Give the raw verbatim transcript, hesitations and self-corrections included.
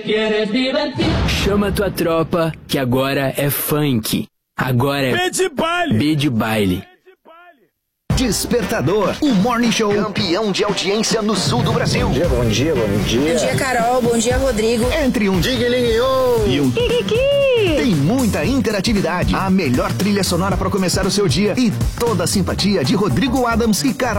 quieres divertir. Chama tua tropa, que agora é funk. Agora é B de baile. B de baile. Despertador, o Morning Show campeão de audiência no sul do Brasil. Bom dia, bom dia, bom dia. Bom dia, Carol. Bom dia, Rodrigo. Entre um diga-lhe-o e um Kikiki. Tem muita interatividade. A melhor trilha sonora para começar o seu dia e toda a simpatia de Rodrigo Adams e Carol